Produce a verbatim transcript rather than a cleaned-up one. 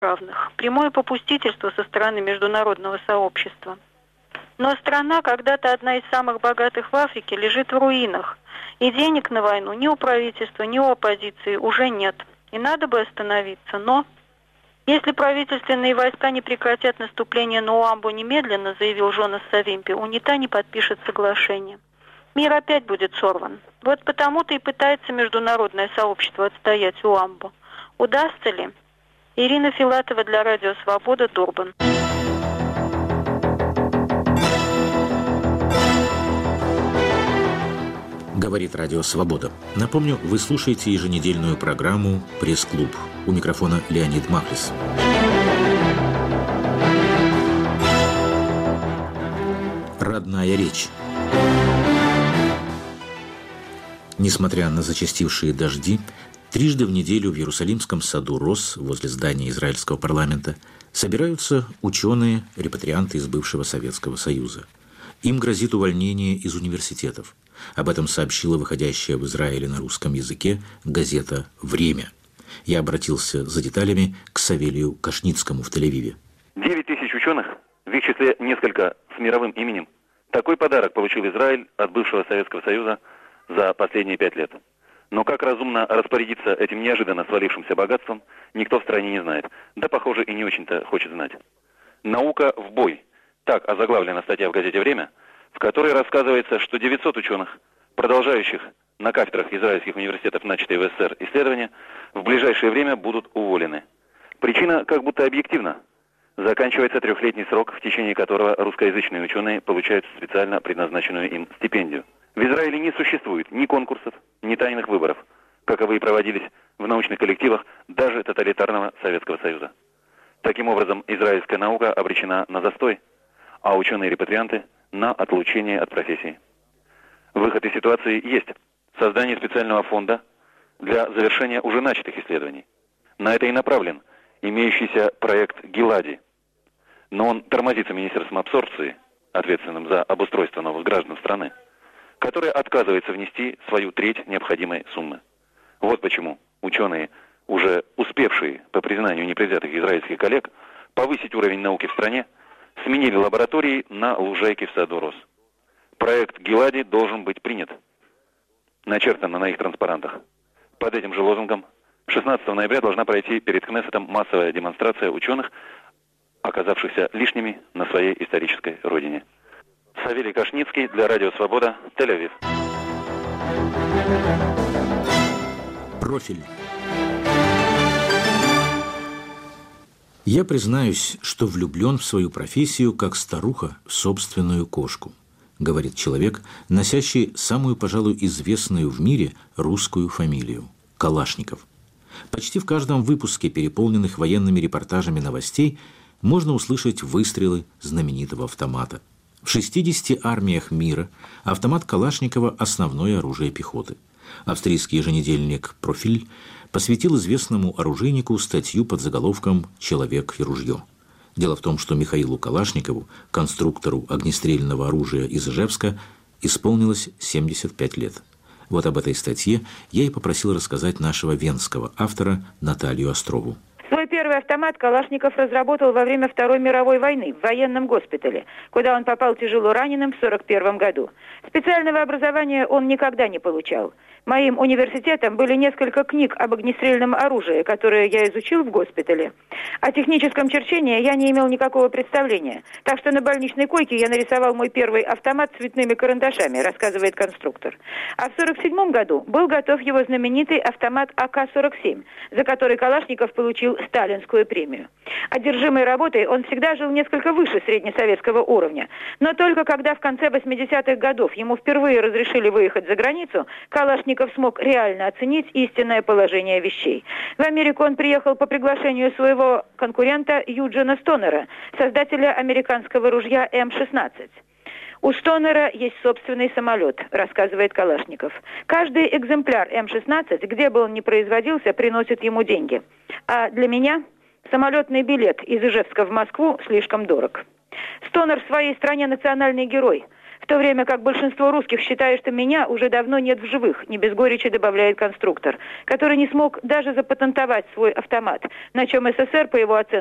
равных. Прямое попустительство со стороны международного сообщества. Но страна, когда-то одна из самых богатых в Африке, лежит в руинах. И денег на войну ни у правительства, ни у оппозиции уже нет. И надо бы остановиться, но... Если правительственные войска не прекратят наступление на Уамбу немедленно, заявил Жонас Савимпи, УНИТА не подпишет соглашение. Мир опять будет сорван. Вот потому-то и пытается международное сообщество отстоять Уамбу. Удастся ли? Ирина Филатова для Радио Свобода, Дурбан. Говорит Радио Свобода. Напомню, вы слушаете еженедельную программу «Пресс-клуб». У микрофона Леонид Махлис. Родная речь. Несмотря на зачастившие дожди, трижды в неделю в Иерусалимском саду Роз, возле здания израильского парламента, собираются ученые, репатрианты из бывшего Советского Союза. Им грозит увольнение из университетов. Об этом сообщила выходящая в Израиле на русском языке газета «Время». Я обратился за деталями к Савелию Кашницкому в Тель-Авиве. Девять тысяч ученых, в их числе несколько с мировым именем. Такой подарок получил Израиль от бывшего Советского Союза за последние пять лет. Но как разумно распорядиться этим неожиданно свалившимся богатством, никто в стране не знает. Да, похоже, и не очень-то хочет знать. «Наука в бой». Так озаглавлена статья в газете «Время», в которой рассказывается, что девятьсот ученых, продолжающих на кафедрах израильских университетов начатые в СССР исследования, в ближайшее время будут уволены. Причина как будто объективна. Заканчивается трехлетний срок, в течение которого русскоязычные ученые получают специально предназначенную им стипендию. В Израиле не существует ни конкурсов, ни тайных выборов, каковые проводились в научных коллективах даже тоталитарного Советского Союза. Таким образом, израильская наука обречена на застой, а ученые-репатрианты – на отлучение от профессии. Выход из ситуации есть. Создание специального фонда для завершения уже начатых исследований. На это и направлен имеющийся проект Гилади. Но он тормозится Министерством абсорбции, ответственным за обустройство новых граждан страны, которое отказывается внести свою треть необходимой суммы. Вот почему ученые, уже успевшие, по признанию непредвзятых израильских коллег, повысить уровень науки в стране, сменили лаборатории на лужайке в саду Роз. Проект Гилади должен быть принят. Начертано на их транспарантах. Под этим же лозунгом шестнадцатого ноября должна пройти перед Кнессетом массовая демонстрация ученых, оказавшихся лишними на своей исторической родине. Савелий Кашницкий для Радио Свобода, Тель-Авив. Профиль. Я признаюсь, что влюблен в свою профессию, как старуха в собственную кошку, говорит человек, носящий самую, пожалуй, известную в мире русскую фамилию – Калашников. Почти в каждом выпуске, переполненных военными репортажами новостей, можно услышать выстрелы знаменитого автомата. В шестидесяти армиях мира автомат Калашникова – основное оружие пехоты. Австрийский еженедельник «Профиль» посвятил известному оружейнику статью под заголовком «Человек и ружье». Дело в том, что Михаилу Калашникову, конструктору огнестрельного оружия из Ижевска, исполнилось семьдесят пять лет. Вот об этой статье я и попросил рассказать нашего венского автора Наталью Острову. Свой первый автомат Калашников разработал во время Второй мировой войны в военном госпитале, куда он попал тяжело раненым в сорок первом году. Специального образования он никогда не получал. Моим университетом были несколько книг об огнестрельном оружии, которые я изучил в госпитале. О техническом черчении я не имел никакого представления, так что на больничной койке я нарисовал мой первый автомат цветными карандашами, рассказывает конструктор. А в сорок седьмом году был готов его знаменитый автомат А К сорок семь, за который Калашников получил сталинскую премию. Одержимой работой он всегда жил несколько выше среднесоветского уровня, но только когда в конце восьмидесятых годов ему впервые разрешили выехать за границу, Калашников смог реально оценить истинное положение вещей. В Америку он приехал по приглашению своего конкурента Юджина Стонера, создателя американского ружья М шестнадцать. У Стонера есть собственный самолет, рассказывает Калашников. Каждый экземпляр М шестнадцать, где бы он ни производился, приносит ему деньги. А для меня самолетный билет из Ижевска в Москву слишком дорог. Стонер в своей стране национальный герой. В то время как большинство русских считает, что меня уже давно нет в живых, не без горечи добавляет конструктор, который не смог даже запатентовать свой автомат, на чем СССР, по его оценке,